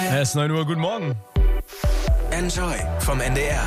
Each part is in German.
Es ist 9 Uhr, guten Morgen. Enjoy vom NDR.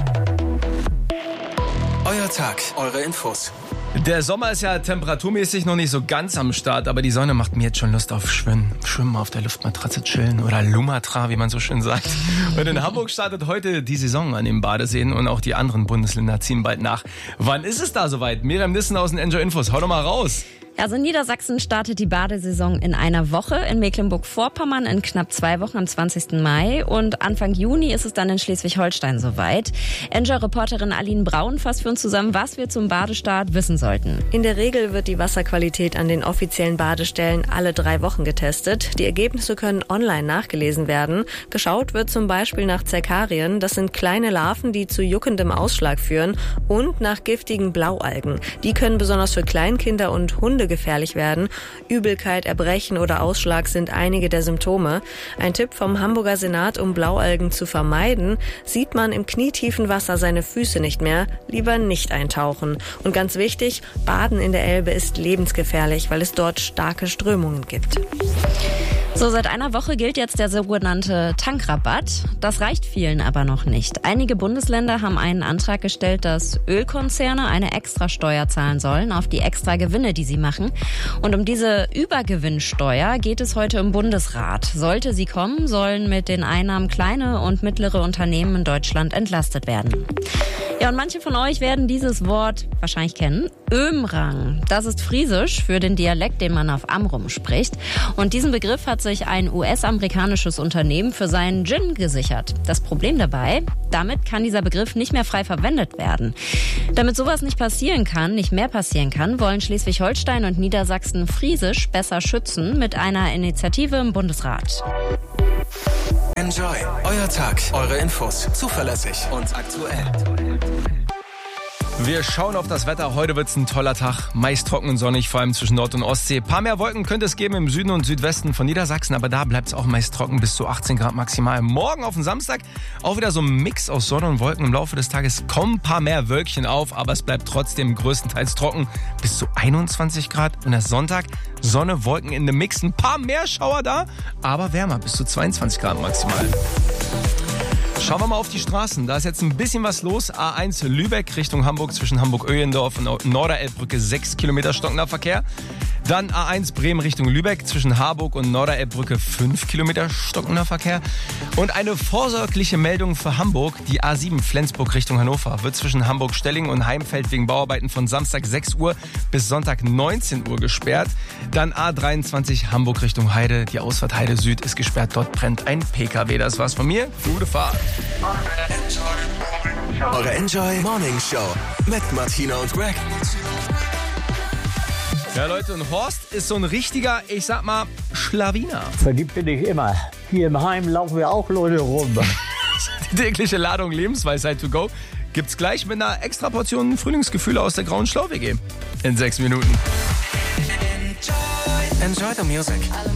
Euer Tag, eure Infos. Der Sommer ist ja temperaturmäßig noch nicht so ganz am Start, aber die Sonne macht mir jetzt schon Lust auf Schwimmen. Schwimmen auf der Luftmatratze chillen oder Lumatra, wie man so schön sagt. Und in Hamburg startet heute die Saison an den Badeseen und auch die anderen Bundesländer ziehen bald nach. Wann ist es da soweit? Miriam Nissen aus den Enjoy Infos, hau doch mal raus. Also in Niedersachsen startet die Badesaison in einer Woche, in Mecklenburg-Vorpommern in knapp 2 Wochen am 20. Mai und Anfang Juni ist es dann in Schleswig-Holstein soweit. Enjoy-Reporterin Aline Braun fasst für uns zusammen, was wir zum Badestart wissen sollten. In der Regel wird die Wasserqualität an den offiziellen Badestellen alle 3 Wochen getestet. Die Ergebnisse können online nachgelesen werden. Geschaut wird zum Beispiel nach Zerkarien, das sind kleine Larven, die zu juckendem Ausschlag führen, und nach giftigen Blaualgen. Die können besonders für Kleinkinder und Hunde gefährlich werden. Übelkeit, Erbrechen oder Ausschlag sind einige der Symptome. Ein Tipp vom Hamburger Senat, um Blaualgen zu vermeiden: sieht man im knietiefen Wasser seine Füße nicht mehr, lieber nicht eintauchen. Und ganz wichtig, Baden in der Elbe ist lebensgefährlich, weil es dort starke Strömungen gibt. So, seit einer Woche gilt jetzt der sogenannte Tankrabatt. Das reicht vielen aber noch nicht. Einige Bundesländer haben einen Antrag gestellt, dass Ölkonzerne eine Extrasteuer zahlen sollen auf die extra Gewinne, die sie machen. Und um diese Übergewinnsteuer geht es heute im Bundesrat. Sollte sie kommen, sollen mit den Einnahmen kleine und mittlere Unternehmen in Deutschland entlastet werden. Ja, und manche von euch werden dieses Wort wahrscheinlich kennen. Ömrang. Das ist Friesisch für den Dialekt, den man auf Amrum spricht. Und diesen Begriff hat sich ein US-amerikanisches Unternehmen für seinen Gin gesichert. Das Problem dabei: damit kann dieser Begriff nicht mehr frei verwendet werden. Damit sowas nicht mehr passieren kann, wollen Schleswig-Holstein und Niedersachsen Friesisch besser schützen mit einer Initiative im Bundesrat. Enjoy, euer Tag, eure Infos. Zuverlässig und aktuell. Wir schauen auf das Wetter. Heute wird es ein toller Tag. Meist trocken und sonnig, vor allem zwischen Nord- und Ostsee. Ein paar mehr Wolken könnte es geben im Süden und Südwesten von Niedersachsen, aber da bleibt es auch meist trocken, bis zu 18 Grad maximal. Morgen auf den Samstag auch wieder so ein Mix aus Sonne und Wolken. Im Laufe des Tages kommen ein paar mehr Wölkchen auf, aber es bleibt trotzdem größtenteils trocken, bis zu 21 Grad. Und erst Sonntag Sonne, Wolken in dem Mix. Ein paar mehr Schauer da, aber wärmer, bis zu 22 Grad maximal. Schauen wir mal auf die Straßen. Da ist jetzt ein bisschen was los. A1 Lübeck Richtung Hamburg zwischen Hamburg-Öhlendorf und Norderelbbrücke 6 Kilometer stockender Verkehr. Dann A1 Bremen Richtung Lübeck zwischen Harburg und Norderelbbrücke 5 Kilometer stockender Verkehr. Und eine vorsorgliche Meldung für Hamburg. Die A7 Flensburg Richtung Hannover wird zwischen Hamburg-Stellingen und Heimfeld wegen Bauarbeiten von Samstag 6 Uhr bis Sonntag 19 Uhr gesperrt. Dann A23 Hamburg Richtung Heide. Die Ausfahrt Heide Süd ist gesperrt. Dort brennt ein PKW. Das war's von mir. Gute Fahrt. Eure Enjoy Morning Show mit Martina und Greg. Ja, Leute, und Horst ist so ein richtiger, ich sag mal, Schlawiner. Verliebt bin ich immer. Hier im Heim laufen wir auch Leute rum. Die tägliche Ladung Lebensweisheit to go gibt's gleich mit einer extra Portion Frühlingsgefühle aus der Grauen Schlau-WG. In 6 Minuten. Enjoy the music.